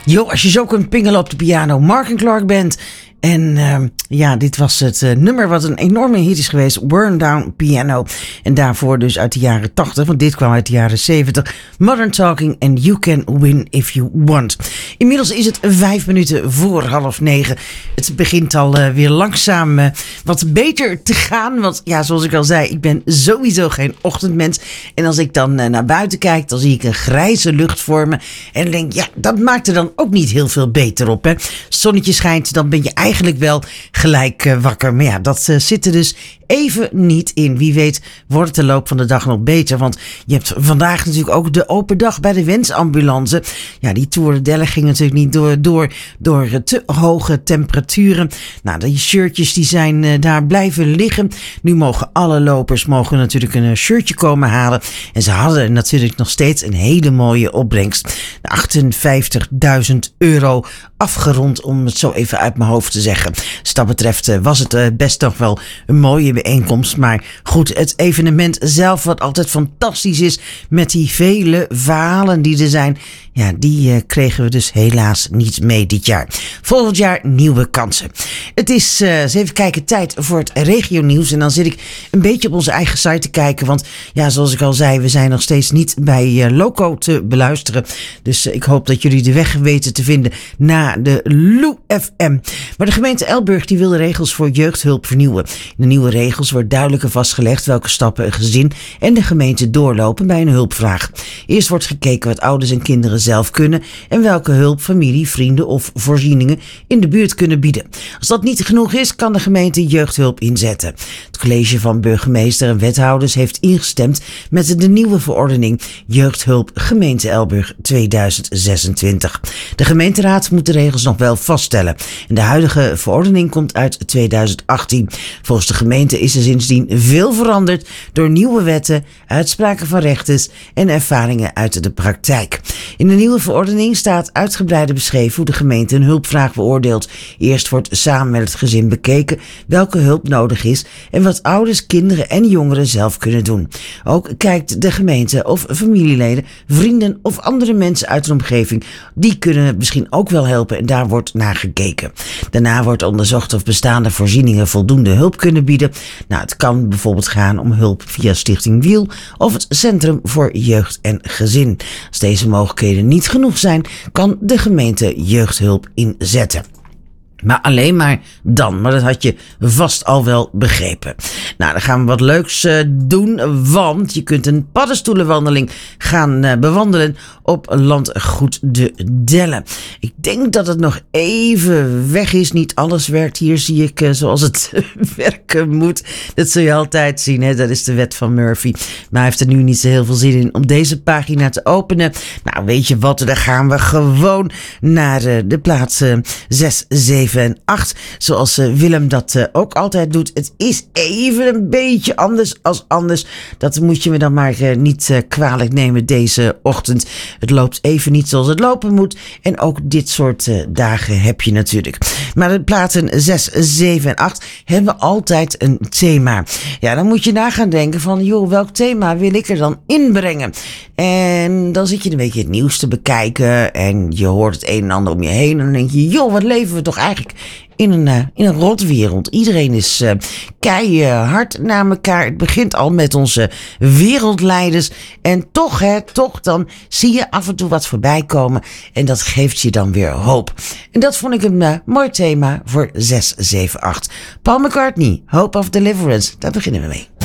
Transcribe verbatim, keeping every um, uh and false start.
Jo, als je zo kunt pingelen op de piano, Mark en Clark Band. En uh, ja, dit was het uh, nummer wat een enorme hit is geweest, Worn Down Piano. En daarvoor dus uit de jaren tachtig, want dit kwam uit de jaren zeventig. Modern Talking and You Can Win If You Want. Inmiddels is het vijf minuten voor half negen. Het begint al uh, weer langzaam uh, wat beter te gaan. Want ja, zoals ik al zei, ik ben sowieso geen ochtendmens. En als ik dan uh, naar buiten kijk, dan zie ik een grijze lucht voor me. En dan denk ik, ja, dat maakt er dan ook niet heel veel beter op. Hè? Zonnetje schijnt, dan ben je eigenlijk wel gelijk uh, wakker. Maar ja, dat uh, zit er dus even niet in. Wie weet wordt het de loop van de dag nog beter. Want je hebt vandaag natuurlijk ook de open dag bij de wensambulance. Ja, die Tour de Delle ging natuurlijk niet door, door, door te hoge temperaturen. Nou, die shirtjes die zijn uh, daar blijven liggen. Nu mogen alle lopers mogen natuurlijk een uh, shirtje komen halen. En ze hadden natuurlijk nog steeds een hele mooie opbrengst. achtenvijftigduizend euro afgerond, om het zo even uit mijn hoofd te zeggen. Dus dat betreft uh, was het uh, best toch wel een mooie bijeenkomst. Maar goed, het evenement zelf, wat altijd fantastisch is, met die vele verhalen die er zijn, ja, die uh, kregen we dus helaas niet mee dit jaar. Volgend jaar nieuwe kansen. Het is, uh, eens even kijken, tijd voor het regionieuws. En dan zit ik een beetje op onze eigen site te kijken. Want ja, zoals ik al zei, we zijn nog steeds niet bij uh, Loco te beluisteren. Dus uh, ik hoop dat jullie de weg weten te vinden naar de Lou F M. Maar de gemeente Elburg die wil de regels voor jeugdhulp vernieuwen. In de nieuwe regels wordt duidelijker vastgelegd welke stappen een gezin en de gemeente doorlopen bij een hulpvraag. Eerst wordt gekeken wat ouders en kinderen zelf kunnen en welke hulp familie, vrienden of voorzieningen in de buurt kunnen bieden. Als dat niet genoeg is, kan de gemeente jeugdhulp inzetten. Het college van burgemeester en wethouders heeft ingestemd met de nieuwe verordening Jeugdhulp Gemeente Elburg tweeduizend zesentwintig. De gemeenteraad moet de regels nog wel vaststellen. En de huidige verordening komt uit tweeduizend achttien. Volgens de gemeente is er sindsdien veel veranderd door nieuwe wetten, uitspraken van rechters en ervaringen uit de praktijk. In de nieuwe verordening staat uitgebreider beschreven hoe de gemeente een hulpvraag beoordeelt. Eerst wordt samen met het gezin bekeken welke hulp nodig is en wat ouders, kinderen en jongeren zelf kunnen doen. Ook kijkt de gemeente of familieleden, vrienden of andere mensen uit de omgeving, die kunnen misschien ook wel helpen en daar wordt naar gekeken. Daarna wordt onderzocht of bestaande voorzieningen voldoende hulp kunnen bieden. Nou, het kan bijvoorbeeld gaan om hulp via Stichting Wiel of het Centrum voor Jeugd en Gezin. Als deze mogelijkheden niet genoeg zijn, kan de gemeente jeugdhulp inzetten. Maar alleen maar dan. Maar dat had je vast al wel begrepen. Nou, dan gaan we wat leuks uh, doen. Want je kunt een paddenstoelenwandeling gaan uh, bewandelen op landgoed de Delle. Ik denk dat het nog even weg is. Niet alles werkt hier, zie ik, uh, zoals het werken moet. Dat zul je altijd zien, hè? Dat is de wet van Murphy. Maar hij heeft er nu niet zo heel veel zin in om deze pagina te openen. Nou, weet je wat? Dan gaan we gewoon naar uh, de plaatsen zes, zeven en acht. Zoals uh, Willem dat uh, ook altijd doet. Het is even een beetje anders als anders. Dat moet je me dan maar uh, niet uh, kwalijk nemen deze ochtend. Het loopt even niet zoals het lopen moet. En ook dit soort uh, dagen heb je natuurlijk. Maar de plaatsen zes, zeven en acht hebben altijd een thema. Ja, dan moet je na gaan denken van, joh, welk thema wil ik er dan inbrengen? En dan zit je een beetje het nieuws te bekijken en je hoort het een en ander om je heen en dan denk je, joh, wat leven we toch eigenlijk in een, uh, in een rotwereld. Iedereen is uh, keihard naar elkaar. Het begint al met onze wereldleiders. En toch, hè, toch dan zie je af en toe wat voorbij komen. En dat geeft je dan weer hoop. En dat vond ik een uh, mooi thema voor zes, zeven, acht. Paul McCartney, Hope of Deliverance. Daar beginnen we mee.